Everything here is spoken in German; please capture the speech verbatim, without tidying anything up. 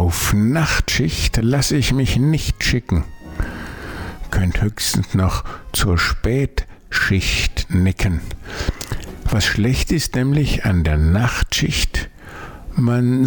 Auf Nachtschicht lass ich mich nicht schicken. Könnt höchstens noch zur Spätschicht nicken. Was schlecht ist nämlich an der Nachtschicht, man